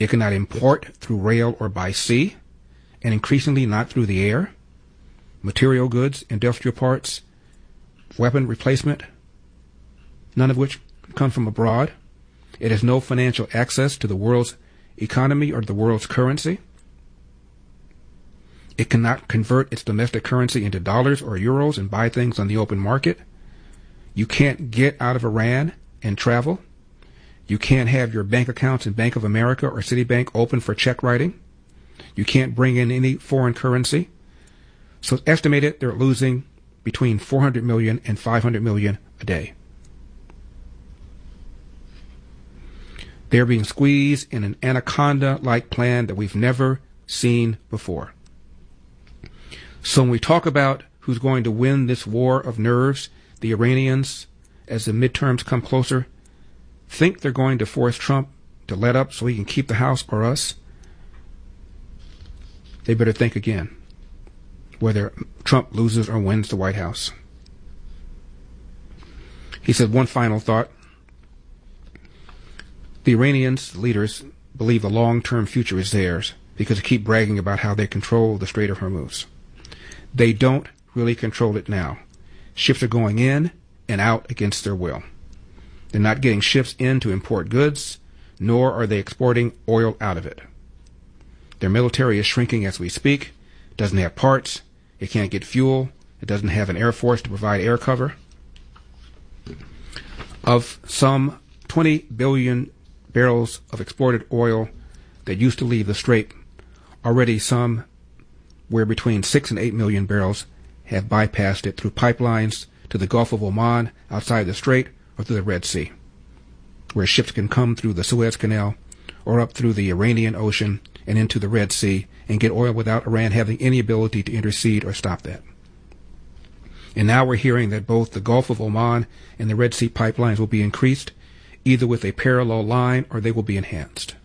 It cannot import through rail or by sea, and increasingly not through the air. Material goods, industrial parts, weapon replacement, none of which come from abroad. It has no financial access to the world's economy or the world's currency. It cannot convert its domestic currency into dollars or euros and buy things on the open market. You can't get out of Iran and travel. You can't have your bank accounts in Bank of America or Citibank open for check writing. You can't bring in any foreign currency. So it's estimated they're losing between 400 million and 500 million a day. They're being squeezed in an anaconda-like plan that we've never seen before. So when we talk about who's going to win this war of nerves, the Iranians, as the midterms come closer, think they're going to force Trump to let up so he can keep the House or us, they better think again whether Trump loses or wins the White House. He said one final thought. The Iranians, leaders, believe the long-term future is theirs because they keep bragging about how they control the Strait of Hormuz. They don't really control it now. Ships are going in and out against their will. They're not getting ships in to import goods, nor are they exporting oil out of it. Their military is shrinking as we speak. It doesn't have parts. It can't get fuel. It doesn't have an air force to provide air cover. Of some 20 billion barrels of exported oil that used to leave the strait, already somewhere between 6 and 8 million barrels have bypassed it through pipelines to the Gulf of Oman outside the strait or through the Red Sea, where ships can come through the Suez Canal or up through the Iranian Ocean and into the Red Sea and get oil without Iran having any ability to intercede or stop that. And now we're hearing that both the Gulf of Oman and the Red Sea pipelines will be increased, either with a parallel line or they will be enhanced.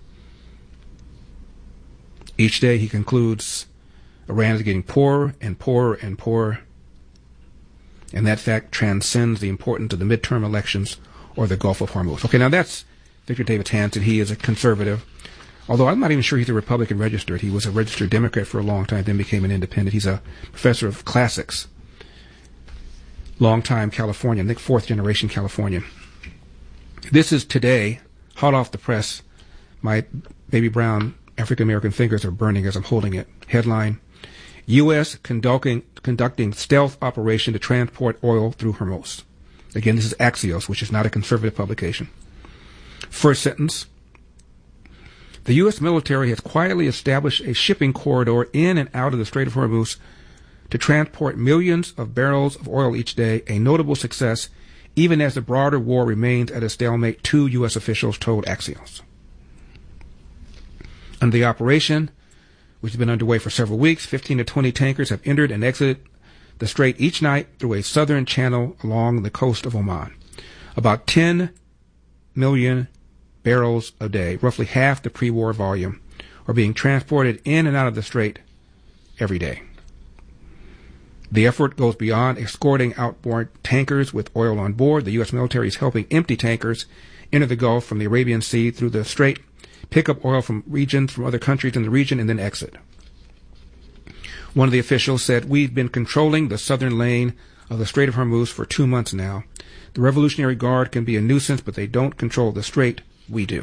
Each day, he concludes, Iran is getting poorer and poorer and poorer, and that fact transcends the importance of the midterm elections or the Gulf of Hormuz. Okay, now that's Victor Davis Hanson. He is a conservative, although I'm not even sure he's a Republican registered. He was a registered Democrat for a long time, then became an independent. He's a professor of classics, long-time Californian, I think fourth-generation Californian. This is today, hot off the press. My baby brown African-American fingers are burning as I'm holding it. Headline, U.S. conducting stealth operation to transport oil through Hormuz. Again, this is Axios, which is not a conservative publication. First sentence, the U.S. military has quietly established a shipping corridor in and out of the Strait of Hormuz to transport millions of barrels of oil each day, a notable success, even as the broader war remains at a stalemate, 2 U.S. officials told Axios. Under the operation, which has been underway for several weeks, 15 to 20 tankers have entered and exited the strait each night through a southern channel along the coast of Oman. About 10 million barrels a day, roughly half the pre-war volume, are being transported in and out of the strait every day. The effort goes beyond escorting outboard tankers with oil on board. The U.S. military is helping empty tankers enter the Gulf from the Arabian Sea through the strait, pick up oil from regions from other countries in the region, and then exit. One of the officials said, we've been controlling the southern lane of the Strait of Hormuz for 2 months now. The Revolutionary Guard can be a nuisance, but they don't control the strait. We do.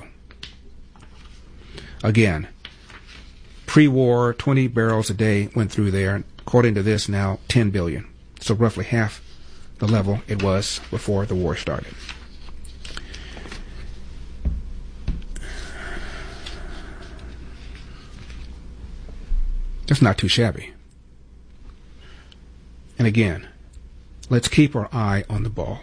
Again, pre-war, 20 barrels a day went through there. According to this, now 10 billion. So roughly half the level it was before the war started. That's not too shabby. And again, let's keep our eye on the ball.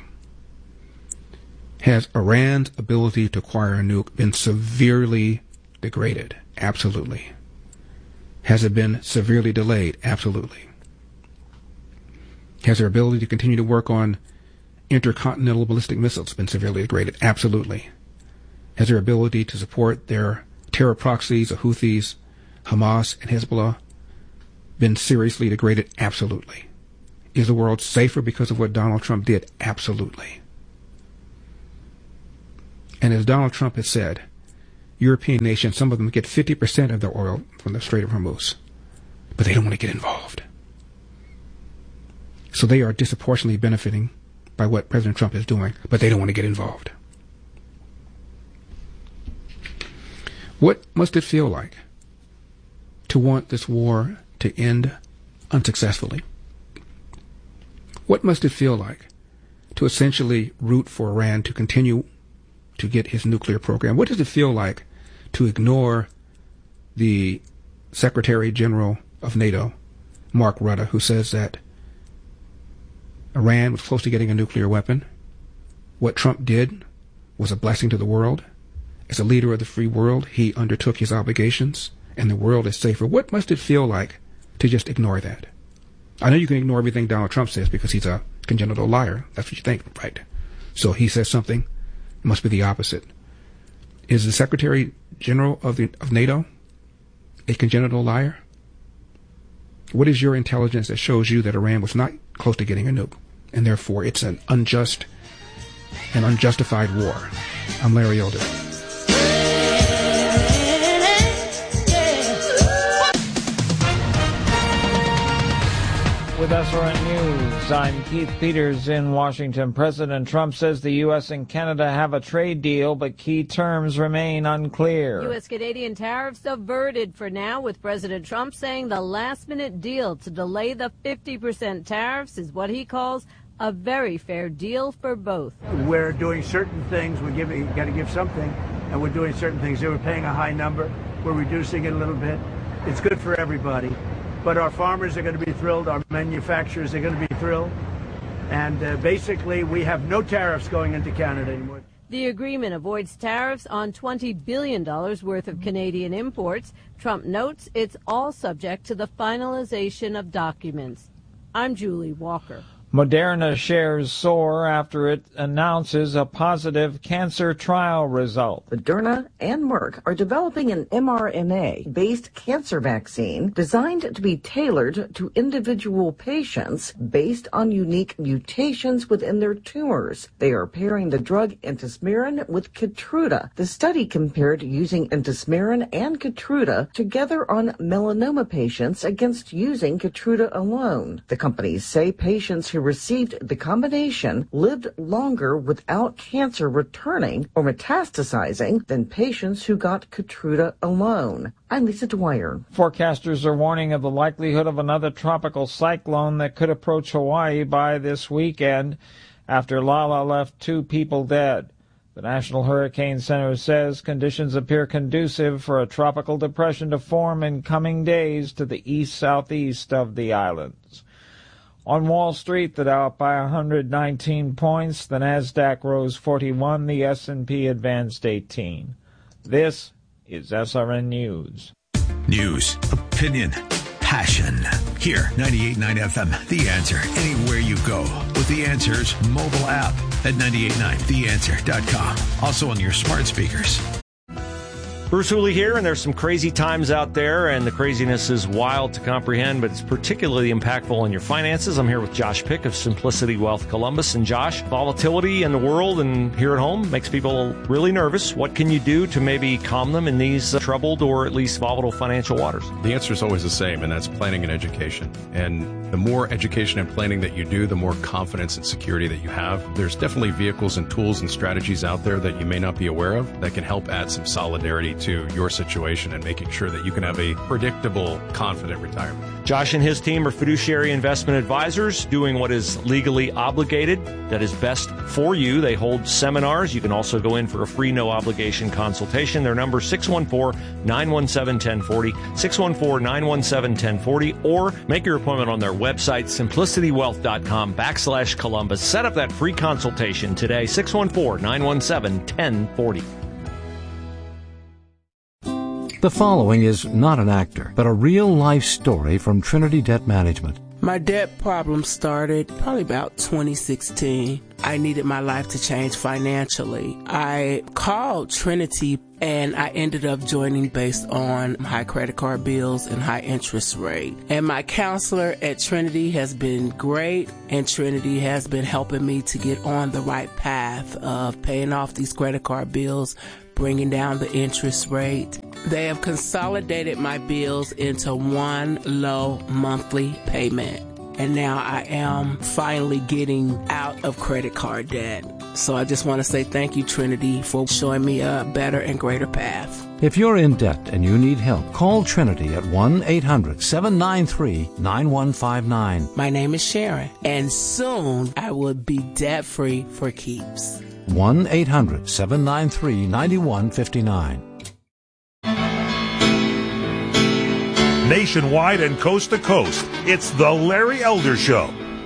Has Iran's ability to acquire a nuke been severely degraded? Absolutely. Has it been severely delayed? Absolutely. Has their ability to continue to work on intercontinental ballistic missiles been severely degraded? Absolutely. Has their ability to support their terror proxies, the Houthis, Hamas, and Hezbollah been seriously degraded? Absolutely. Is the world safer because of what Donald Trump did? Absolutely. And as Donald Trump has said, European nations, some of them get 50% of their oil from the Strait of Hormuz. But they don't want to get involved. So they are disproportionately benefiting by what President Trump is doing, but they don't want to get involved. What must it feel like to want this war to end unsuccessfully? What must it feel like to essentially root for Iran to continue to get his nuclear program? What does it feel like to ignore the Secretary General of NATO, Mark Rutte, who says that Iran was close to getting a nuclear weapon? What Trump did was a blessing to the world. As a leader of the free world, he undertook his obligations, and the world is safer. What must it feel like to just ignore that? I know you can ignore everything Donald Trump says because he's a congenital liar. That's what you think, right? So he says something, it must be the opposite. Is the Secretary General of NATO a congenital liar? What is your intelligence that shows you that Iran was not close to getting a nuke, and therefore it's an unjust and unjustified war? I'm Larry Elder. With SRN News, I'm Keith Peters in Washington. President Trump says the U.S. and Canada have a trade deal, but key terms remain unclear. U.S.-Canadian tariffs averted for now, with President Trump saying the last-minute deal to delay the 50% tariffs is what he calls a very fair deal for both. We're doing certain things. We're got to give something, and we're doing certain things. They were paying a high number. We're reducing it a little bit. It's good for everybody. But our farmers are going to be thrilled. Our manufacturers are going to be thrilled. And basically, we have no tariffs going into Canada anymore. The agreement avoids tariffs on $20 billion worth of Canadian imports. Trump notes it's all subject to the finalization of documents. I'm Julie Walker. Moderna shares soar after it announces a positive cancer trial result. Moderna and Merck are developing an mRNA-based cancer vaccine designed to be tailored to individual patients based on unique mutations within their tumors. They are pairing the drug entismeran with Keytruda. The study compared using entismeran and Keytruda together on melanoma patients against using Keytruda alone. The companies say patients who received the combination lived longer without cancer returning or metastasizing than patients who got Keytruda alone. I'm Lisa Dwyer. Forecasters are warning of the likelihood of another tropical cyclone that could approach Hawaii by this weekend after Lala left 2 people dead. The National Hurricane Center says conditions appear conducive for a tropical depression to form in coming days to the east-southeast of the islands. On Wall Street, the Dow up by 119 points, the Nasdaq rose 41, the S&P advanced 18. This is SRN News. News, opinion, passion. Here, 98.9 FM, The Answer, anywhere you go. With The Answer's mobile app at 989theanswer.com. Also on your smart speakers. Bruce Hooley here, and there's some crazy times out there, and the craziness is wild to comprehend, but it's particularly impactful on your finances. I'm here with Josh Pick of Simplicity Wealth Columbus. And Josh, volatility in the world and here at home makes people really nervous. What can you do to maybe calm them in these troubled or at least volatile financial waters? The answer is always the same, and that's planning and education. And the more education and planning that you do, the more confidence and security that you have. There's definitely vehicles and tools and strategies out there that you may not be aware of that can help add some solidarity to your situation and making sure that you can have a predictable, confident retirement. Josh and his team are fiduciary investment advisors doing what is legally obligated, that is best for you. They hold seminars. You can also go in for a free, no-obligation consultation. Their number is 614-917-1040, 614-917-1040, or make your appointment on their website, simplicitywealth.com/Columbus. Set up that free consultation today, 614-917-1040. The following is not an actor, but a real-life story from Trinity Debt Management. My debt problem started probably about 2016. I needed my life to change financially. I called Trinity and I ended up joining based on high credit card bills and high interest rate. And my counselor at Trinity has been great, and Trinity has been helping me to get on the right path of paying off these credit card bills, bringing down the interest rate. They have consolidated my bills into one low monthly payment. And now I am finally getting out of credit card debt. So I just want to say thank you, Trinity, for showing me a better and greater path. If you're in debt and you need help, call Trinity at 1-800-793-9159. My name is Sharon, and soon I will be debt-free for keeps. 1-800-793-9159. Nationwide and coast to coast, it's the Larry Elder Show.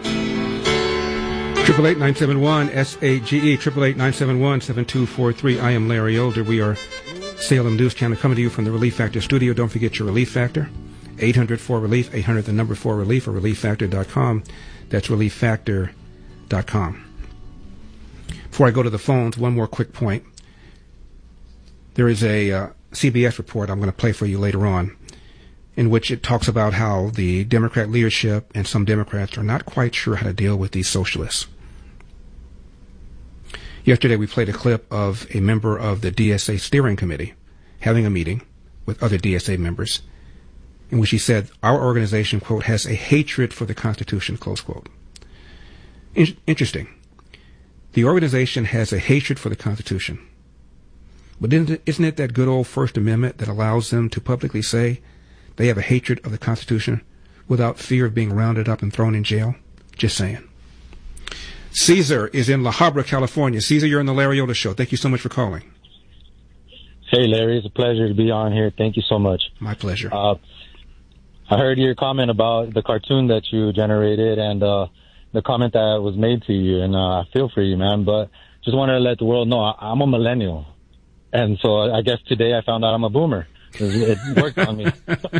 888-971-SAGE, 888-971-7243. I am Larry Elder. We are Salem News Channel coming to you from the Relief Factor studio. Don't forget your Relief Factor. 800-4RELIEF, 800-4RELIEF, or ReliefFactor.com. That's ReliefFactor.com. Before I go to the phones, one more quick point. There is a CBS report I'm going to play for you later on, in which it talks about how the Democrat leadership and some Democrats are not quite sure how to deal with these socialists. Yesterday we played a clip of a member of the DSA steering committee having a meeting with other DSA members in which he said, our organization, quote, has a hatred for the Constitution, close quote. Interesting. The organization has a hatred for the Constitution. But isn't it that good old First Amendment that allows them to publicly say they have a hatred of the Constitution without fear of being rounded up and thrown in jail? Just saying. Caesar is in La Habra, California. Caesar, you're on the Larry Elder Show. Thank you so much for calling. Hey, Larry. It's a pleasure to be on here. Thank you so much. My pleasure. I heard your comment about the cartoon that you generated and the comment that was made to you, and I feel for you, man. But just wanted to let the world know I'm a millennial. And so I guess today I found out I'm a boomer. It worked on me.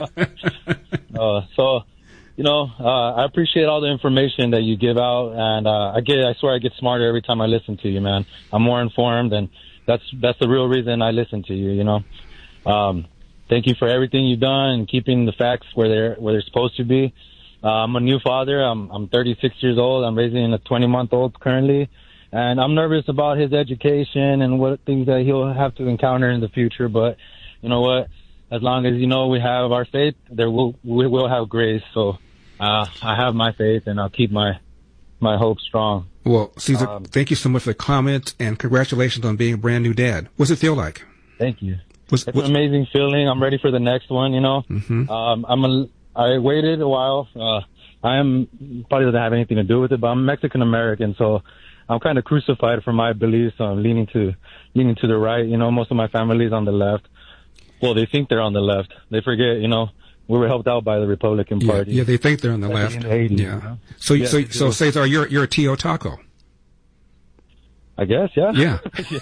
I appreciate all the information that you give out, and I swear I get smarter every time I listen to you, man. I'm more informed, and that's the real reason I listen to you. Thank you for everything you've done and keeping the facts where they're supposed to be. I'm a new father. I'm 36 years old. I'm raising a 20-month-old currently, and I'm nervous about his education and what things that he'll have to encounter in the future. But you know what? As long as we have our faith, we will have grace. So I have my faith, and I'll keep my hope strong. Well, Caesar, thank you so much for the comments, and congratulations on being a brand new dad. What's it feel like? Thank you. It's an amazing feeling. I'm ready for the next one. Mm-hmm. I waited a while. I am probably doesn't have anything to do with it, but I'm Mexican American, so I'm kind of crucified for my beliefs. So I'm leaning to the right. Most of my family's on the left. Well, they think they're on the left. They forget, we were helped out by the Republican Party. Yeah, they think they're on the left. In the 80s, yeah. So Cesar, you're a Tio Taco. I guess, yeah. Yeah.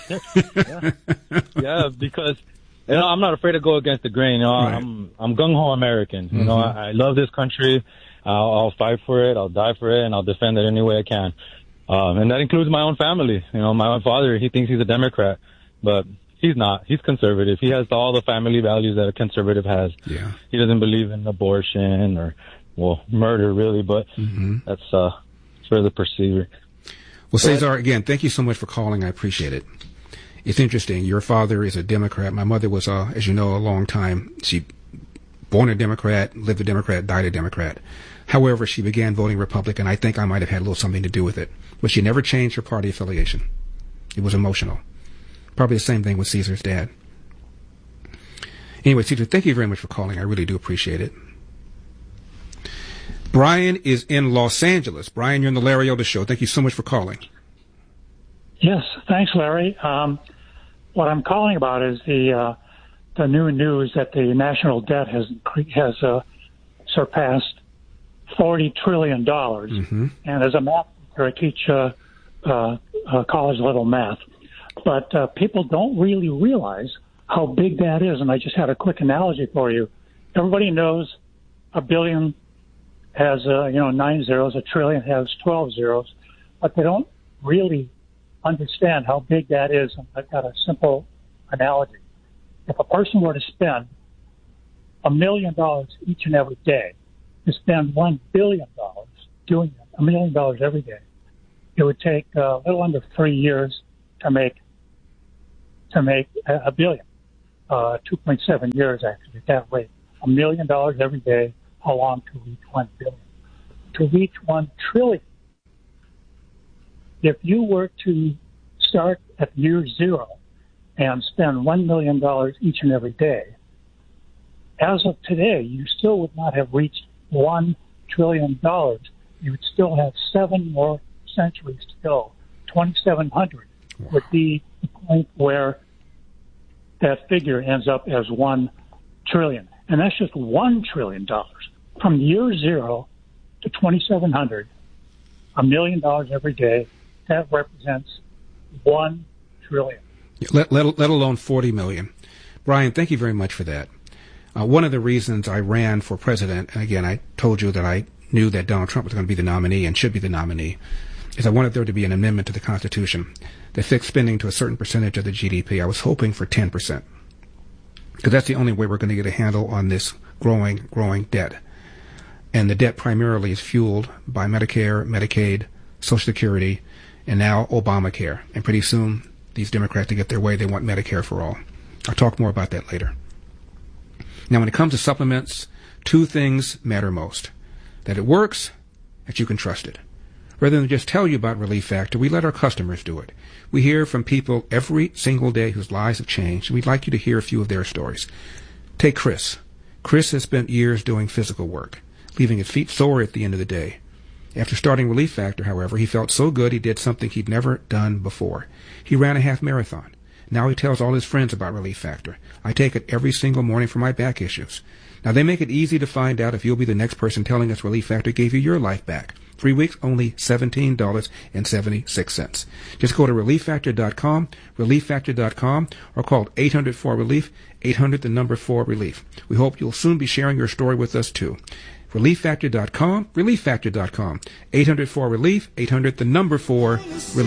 Yeah, because I'm not afraid to go against the grain. Right. I'm gung ho American. Mm-hmm. I love this country. I'll fight for it. I'll die for it, and I'll defend it any way I can. And that includes my own family. My own father, he thinks he's a Democrat, but he's not. He's conservative. He has all the family values that a conservative has. Yeah. He doesn't believe in abortion or, murder, really, but that's for the perceiver. Well, Cesar, again, thank you so much for calling. I appreciate it. It's interesting. Your father is a Democrat. My mother was, as you know, a long time. She born a Democrat, lived a Democrat, died a Democrat. However, she began voting Republican. I think I might have had a little something to do with it. But she never changed her party affiliation. It was emotional. Probably the same thing with Caesar's dad. Anyway, Caesar, thank you very much for calling. I really do appreciate it. Brian is in Los Angeles. Brian, you're on the Larry Elder Show. Thank you so much for calling. Yes, thanks, Larry. What I'm calling about is the new news that the national debt has surpassed $40 trillion. Mm-hmm. And as a math teacher, I teach college-level math. But people don't really realize how big that is. And I just had a quick analogy for you. Everybody knows a billion has 9 zeros, a trillion has 12 zeros, but they don't really understand how big that is. And I've got a simple analogy. If a person were to spend $1 million each and every day, to spend $1 billion doing it, $1 million every day, it would take a little under 3 years to make to make a billion. 2.7 years, actually, at that rate. $1 million every day. How long to reach 1 billion? To reach 1 trillion. If you were to start at year zero and spend $1 million each and every day, as of today, you still would not have reached $1 trillion. You would still have 7 more centuries to go. 2700 would be the point where that figure ends up as 1 trillion. And that's just $1 trillion. From year zero to 2700, $1 million every day, that represents 1 trillion. Let alone 40 million. Brian, thank you very much for that. One of the reasons I ran for president, and again, I told you that I knew that Donald Trump was going to be the nominee and should be the nominee, is I wanted there to be an amendment to the Constitution that fixed spending to a certain percentage of the GDP. I was hoping for 10%, because that's the only way we're going to get a handle on this growing debt. And the debt primarily is fueled by Medicare, Medicaid, Social Security, and now Obamacare. And pretty soon, these Democrats, to get their way, they want Medicare for all. I'll talk more about that later. Now, when it comes to supplements, 2 things matter most. That it works, that you can trust it. Rather than just tell you about Relief Factor, we let our customers do it. We hear from people every single day whose lives have changed, and we'd like you to hear a few of their stories. Take Chris. Chris has spent years doing physical work, leaving his feet sore at the end of the day. After starting Relief Factor, however, he felt so good he did something he'd never done before. He ran a half marathon. Now he tells all his friends about Relief Factor. I take it every single morning for my back issues. Now they make it easy to find out if you'll be the next person telling us Relief Factor gave you your life back. 3 weeks, only $17.76. Just go to ReliefFactor.com, ReliefFactor.com, or call 800-4RELIEF, 800-4RELIEF. We hope you'll soon be sharing your story with us too. ReliefFactor.com, ReliefFactor.com, 800-4RELIEF, 800-4RELIEF.